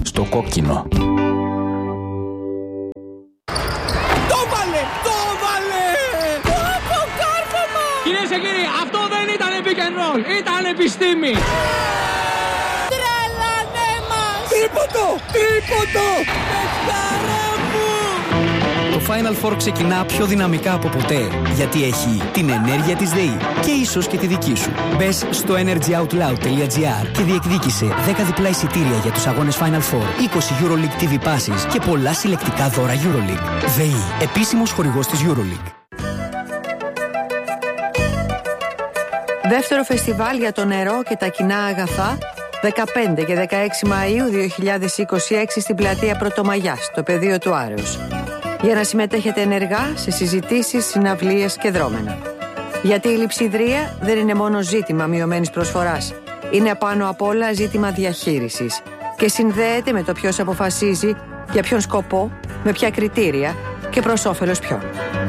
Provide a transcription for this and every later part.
Στο κόκκινο. Κυρίες και κύριοι, αυτό δεν ήταν pick and roll, ήταν επιστήμη. Τρελανέ μας! Τρίποντο! Παιχτάρα μου! Το Final Four ξεκινά πιο δυναμικά από ποτέ, γιατί έχει την ενέργεια της ΔΕΗ και ίσως και τη δική σου. Μπες στο energyoutloud.gr και διεκδίκησε 10 διπλά εισιτήρια για τους αγώνες Final Four, 20 EuroLeague TV passes και πολλά συλλεκτικά δώρα EuroLeague. ΔΕΗ, επίσημος χορηγός της EuroLeague. Δεύτερο φεστιβάλ για το νερό και τα κοινά αγαθά, 15 και 16 Μαΐου 2026 στην πλατεία Πρωτομαγιάς, στο πεδίο του Άρεως. Για να συμμετέχετε ενεργά σε συζητήσεις, συναυλίες και δρόμενα. Γιατί η λειψιδρία δεν είναι μόνο ζήτημα μειωμένης προσφοράς. Είναι πάνω απ' όλα ζήτημα διαχείρισης και συνδέεται με το ποιος αποφασίζει, για ποιον σκοπό, με ποια κριτήρια και προς όφελος ποιον.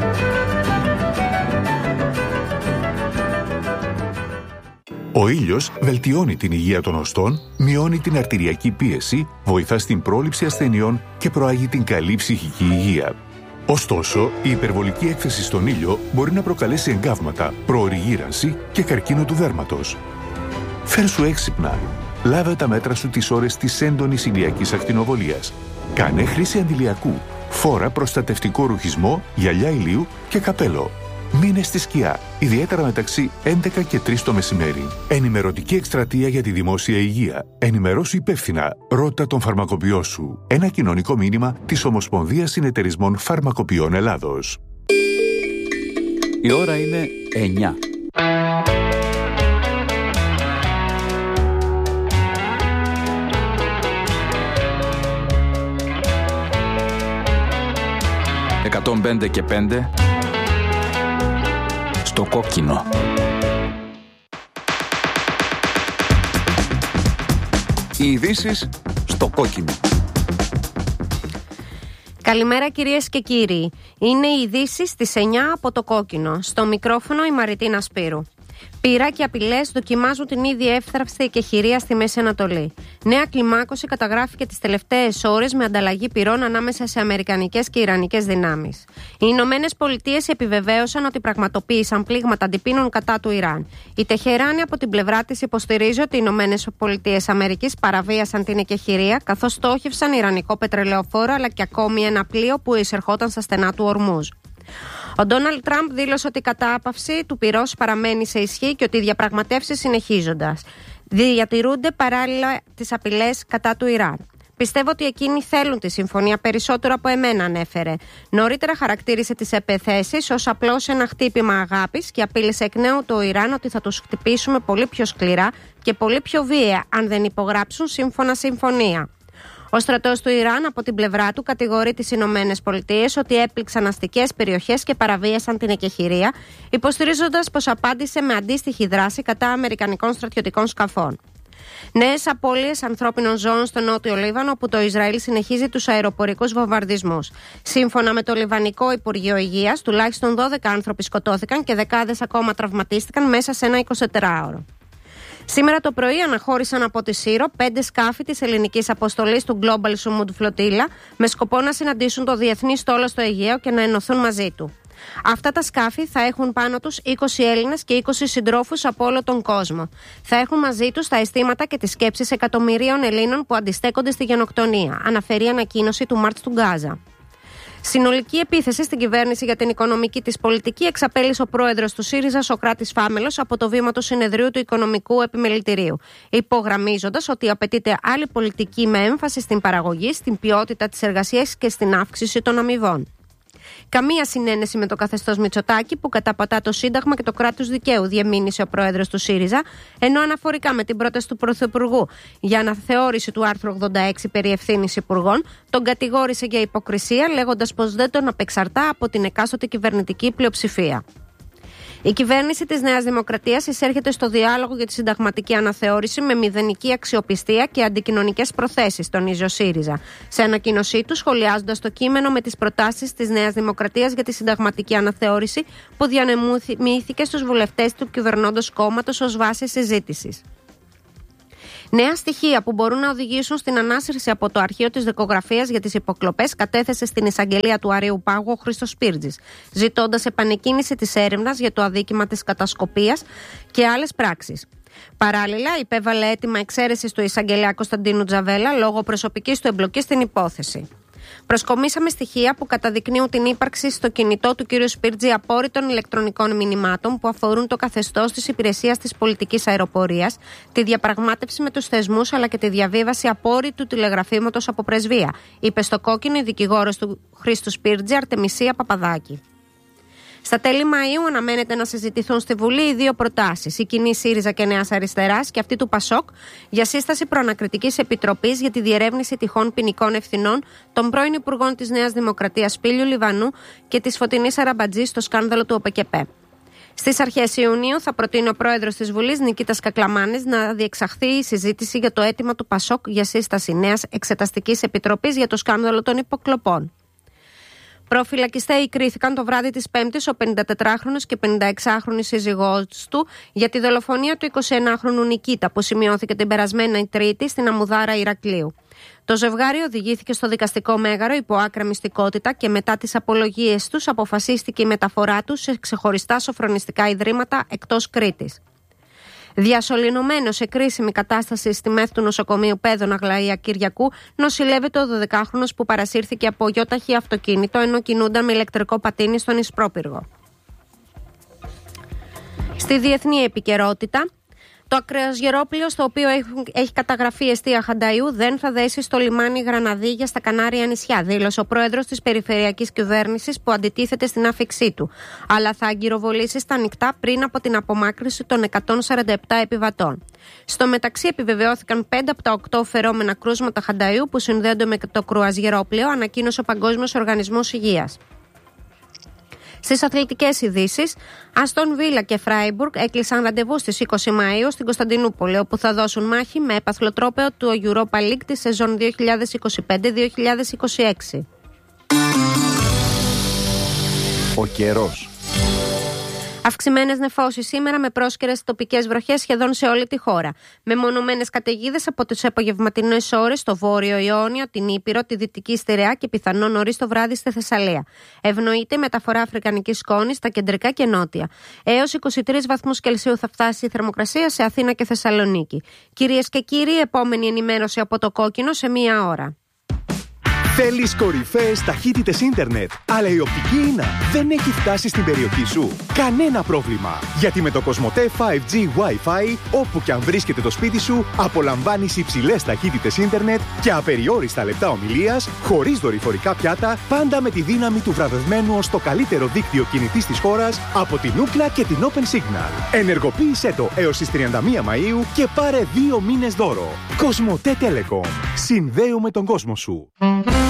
Ο ήλιος βελτιώνει την υγεία των οστών, μειώνει την αρτηριακή πίεση, βοηθά στην πρόληψη ασθενειών και προάγει την καλή ψυχική υγεία. Ωστόσο, η υπερβολική έκθεση στον ήλιο μπορεί να προκαλέσει εγκάβματα, προωρή γύρανση και καρκίνο του δέρματος. Φέρσου έξυπνα. Λάβε τα μέτρα σου τις ώρες της έντονης ηλιακής ακτινοβολίας. Κάνε χρήση αντιλιακού. Φόρα προστατευτικό ρουχισμό, γυαλιά ηλίου και καπέλο. Μείνε στη σκιά, ιδιαίτερα μεταξύ 11 και 3 το μεσημέρι. Ενημερωτική εκστρατεία για τη δημόσια υγεία. Ενημερώσου υπεύθυνα. Ρώτα τον φαρμακοποιό σου. Ένα κοινωνικό μήνυμα της Ομοσπονδίας Συνεταιρισμών Φαρμακοποιών Ελλάδος. Η ώρα είναι 9. «105 και 5» στο κόκκινο. Οι ειδήσεις στο κόκκινο. Καλημέρα κυρίες και κύριοι. Είναι οι ειδήσεις στις 9 από το κόκκινο. Στο μικρόφωνο η Μαριτίνα Σπύρου. Πείρα και απειλές δοκιμάζουν την ίδια εύθραυστη εκεχηρία στη Μέση Ανατολή. Νέα κλιμάκωση καταγράφηκε τις τελευταίες ώρες με ανταλλαγή πυρών ανάμεσα σε αμερικανικές και ιρανικές δυνάμεις. Οι Ηνωμένες Πολιτείες επιβεβαίωσαν ότι πραγματοποίησαν πλήγματα αντιπίνων κατά του Ιράν. Η Τεχεράνη από την πλευρά της υποστηρίζει ότι οι Ηνωμένες Πολιτείες Αμερικής παραβίασαν την εκεχηρία, καθώς στόχευσαν ιρανικό πετρελαιοφόρο αλλά και ακόμη ένα πλοίο που εισερχόταν στα στενά του Ορμούζ. Ο Ντόναλντ Τραμπ δήλωσε ότι η κατάπαυση του πυρός παραμένει σε ισχύ και ότι οι διαπραγματεύσεις συνεχίζοντας. Διατηρούνται παράλληλα τις απειλές κατά του Ιράν. Πιστεύω ότι εκείνοι θέλουν τη συμφωνία περισσότερο από εμένα, ανέφερε. Νωρίτερα χαρακτήρισε τις επιθέσεις ως απλώς ένα χτύπημα αγάπης και απείλησε εκ νέου το Ιράν ότι θα τους χτυπήσουμε πολύ πιο σκληρά και πολύ πιο βία αν δεν υπογράψουν σύμφωνα συμφωνία. Ο στρατός του Ιράν από την πλευρά του κατηγορεί τις Ηνωμένες Πολιτείες ότι έπληξαν αστικές περιοχές και παραβίασαν την εκεχηρία, υποστηρίζοντας πως απάντησε με αντίστοιχη δράση κατά αμερικανικών στρατιωτικών σκαφών. Νέες απώλειες ανθρώπινων ζώων στο νότιο Λίβανο, όπου το Ισραήλ συνεχίζει τους αεροπορικούς βομβαρδισμούς. Σύμφωνα με το Λιβανικό Υπουργείο Υγείας, τουλάχιστον 12 άνθρωποι σκοτώθηκαν και δεκάδες ακόμα τραυματίστηκαν μέσα σε ένα 24ωρο. Σήμερα το πρωί αναχώρησαν από τη Σύρο 5 σκάφη της ελληνικής αποστολής του Global Sumud Flotilla με σκοπό να συναντήσουν το διεθνή στόλο στο Αιγαίο και να ενωθούν μαζί του. Αυτά τα σκάφη θα έχουν πάνω τους 20 Έλληνες και 20 συντρόφους από όλο τον κόσμο. Θα έχουν μαζί τους τα αισθήματα και τις σκέψεις εκατομμυρίων Ελλήνων που αντιστέκονται στη γενοκτονία, αναφέρει ανακοίνωση του Μάρτς του Γκάζα. Συνολική επίθεση στην κυβέρνηση για την οικονομική της πολιτική εξαπέλυσε ο πρόεδρος του ΣΥΡΙΖΑ, Σωκράτης Φάμελος, από το βήμα του συνεδρίου του Οικονομικού Επιμελητηρίου, υπογραμμίζοντας ότι απαιτείται άλλη πολιτική με έμφαση στην παραγωγή, στην ποιότητα της εργασίας και στην αύξηση των αμοιβών. Καμία συνένεση με το καθεστώς Μητσοτάκη που καταπατά το Σύνταγμα και το κράτος δικαίου, διεμήνυσε ο πρόεδρος του ΣΥΡΙΖΑ, ενώ αναφορικά με την πρόταση του Πρωθυπουργού για αναθεώρηση του άρθρου 86 περί ευθύνης υπουργών, τον κατηγόρησε για υποκρισία, λέγοντας πως δεν τον απεξαρτά από την εκάστοτε κυβερνητική πλειοψηφία. Η κυβέρνηση της Νέας Δημοκρατίας εισέρχεται στο διάλογο για τη συνταγματική αναθεώρηση με μηδενική αξιοπιστία και αντικοινωνικές προθέσεις, τονίζει ο ΣΥΡΙΖΑ. Σε ανακοίνωσή του, σχολιάζοντας το κείμενο με τις προτάσεις της Νέας Δημοκρατίας για τη συνταγματική αναθεώρηση που διανεμήθηκε στους βουλευτές του κυβερνώντος κόμματος ως βάση συζήτησης. Νέα στοιχεία που μπορούν να οδηγήσουν στην ανάσυρση από το αρχείο της δικογραφίας για τις υποκλοπές κατέθεσε στην εισαγγελία του Αρείου Πάγου ο Χρήστος Σπίρτζης, ζητώντας επανεκκίνηση της έρευνας για το αδίκημα της κατασκοπίας και άλλες πράξεις. Παράλληλα, υπέβαλε αίτημα εξαίρεσης του εισαγγελέα Κωνσταντίνου Τζαβέλα λόγω προσωπικής του εμπλοκής στην υπόθεση. Προσκομίσαμε στοιχεία που καταδεικνύουν την ύπαρξη στο κινητό του κ. Σπίρτζη απόρριτων ηλεκτρονικών μηνυμάτων που αφορούν το καθεστώς της υπηρεσίας της πολιτικής αεροπορίας, τη διαπραγμάτευση με τους θεσμούς αλλά και τη διαβίβαση απόρριτου τηλεγραφήματος από πρεσβεία, είπε στο Κόκκινο η δικηγόρος του Χρήστου Σπίρτζη, Αρτεμισία Παπαδάκη. Στα τέλη Μαΐου αναμένεται να συζητηθούν στη Βουλή οι δύο προτάσεις, η κοινή ΣΥΡΙΖΑ και Νέας Αριστεράς και αυτή του ΠΑΣΟΚ, για σύσταση προανακριτικής επιτροπής για τη διερεύνηση τυχόν ποινικών ευθυνών των πρώην Υπουργών της Νέας Δημοκρατίας Σπύλιου Λιβανού και της Φωτεινής Αραμπατζή στο σκάνδαλο του ΟΠΕΚΕΠΕ. Στις αρχές Ιουνίου θα προτείνει ο πρόεδρος της Βουλής, Νικήτας Κακλαμάνης, να διεξαχθεί η συζήτηση για το αίτημα του ΠΑΣΟΚ για σύσταση νέας εξεταστικής επιτροπής για το σκάνδαλο των υποκλοπών. Προφυλακιστέοι κρίθηκαν το βράδυ της Πέμπτης ο 54χρονος και 56χρονη σύζυγός του για τη δολοφονία του 21χρονου Νικήτα που σημειώθηκε την περασμένη Τρίτη στην Αμμουδάρα Ηρακλείου. Το ζευγάρι οδηγήθηκε στο δικαστικό μέγαρο υπό άκρα μυστικότητα και μετά τις απολογίες τους αποφασίστηκε η μεταφορά τους σε ξεχωριστά σοφρονιστικά ιδρύματα εκτός Κρήτης. Διασωληνωμένο σε κρίσιμη κατάσταση στη ΜΕΘ του νοσοκομείου Πέδων Αγλαία Κυριακού, νοσηλεύεται ο 12χρονος που παρασύρθηκε από γιόταχη αυτοκίνητο ενώ κινούνταν με ηλεκτρικό πατίνι στον Ισπρόπυργο. Στη διεθνή επικαιρότητα, το ακρεοσγερόπλοιο στο οποίο έχει καταγραφεί η εστία Χανταϊού δεν θα δέσει στο λιμάνι Γραναδίγια στα Κανάρια νησιά, δήλωσε ο πρόεδρος της περιφερειακής κυβέρνησης που αντιτίθεται στην άφιξή του, αλλά θα αγκυροβολήσει στα νυχτά πριν από την απομάκρυνση των 147 επιβατών. Στο μεταξύ επιβεβαιώθηκαν 5 από τα 8 φερόμενα κρούσματα Χανταϊού που συνδέονται με το κρουαζιερόπλοιο, ανακοίνωσε ο Παγκόσμιος Οργανισμός Υγείας. Στις αθλητικές ειδήσεις, Αστον Βίλα και Φράιμπουργκ έκλεισαν ραντεβού στις 20 Μαΐου στην Κωνσταντινούπολη, όπου θα δώσουν μάχη με έπαθλο τρόπαιο του Europa League της σεζόν 2025-2026. Ο καιρός. Αυξημένες νεφώσεις σήμερα με πρόσκαιρες τοπικές βροχές σχεδόν σε όλη τη χώρα. Μεμονωμένες καταιγίδες από τις απογευματινές ώρες στο Βόρειο Ιόνιο, την Ήπειρο, τη Δυτική Στερεά και πιθανόν νωρίς το βράδυ στη Θεσσαλία. Ευνοείται η μεταφορά αφρικανικής σκόνης στα κεντρικά και νότια. Έως 23 βαθμούς Κελσίου θα φτάσει η θερμοκρασία σε Αθήνα και Θεσσαλονίκη. Κυρίες και κύριοι, επόμενη ενημέρωση από το Κόκκινο σε 1 ώρα. Θέλεις κορυφαίες ταχύτητες ίντερνετ, αλλά η οπτική ίνα δεν έχει φτάσει στην περιοχή σου? Κανένα πρόβλημα, γιατί με το Κοσμοτέ 5G Wi-Fi, όπου και αν βρίσκεται το σπίτι σου, απολαμβάνεις υψηλές ταχύτητες ίντερνετ και απεριόριστα λεπτά ομιλίας, χωρίς δορυφορικά πιάτα, πάντα με τη δύναμη του βραβευμένου ως το καλύτερο δίκτυο κινητής της χώρας από την Ookla και την Open Signal. Ενεργοποίησέ το έως τις 31 Μαΐου και πάρε 2 μήνες δώρο. Κοσμοτέ Telecom. Συνδέουμε τον κόσμο σου.